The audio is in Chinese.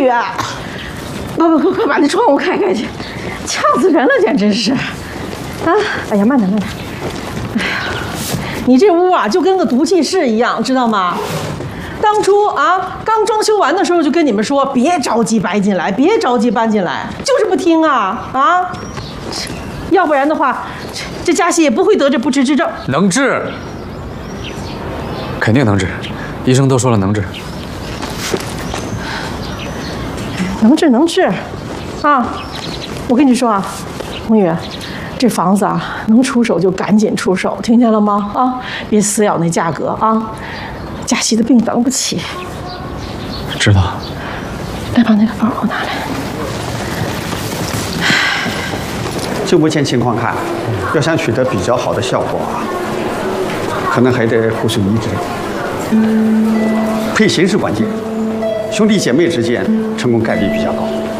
宇，快把那窗户开开去，呛死人了，简直是！啊，哎呀，慢点。哎呀，你这屋啊，就跟个毒气室一样，知道吗？当初啊，刚装修完的时候就跟你们说，别着急搬进来，别着急搬进来，就是不听啊！要不然的话，这嘉熙也不会得这不治之症。 能治，肯定能治，医生都说了能治。 能治，啊！我跟你说啊，红宇，这房子啊，能出手就赶紧出手，听见了吗？啊，别死咬那价格啊！嘉熙的病等不起。 知道。 来，把那个包给我拿来。 就目前情况看，要想取得比较好的效果啊，可能还得骨髓移植。配型是关键，兄弟姐妹之间成功概率比较高。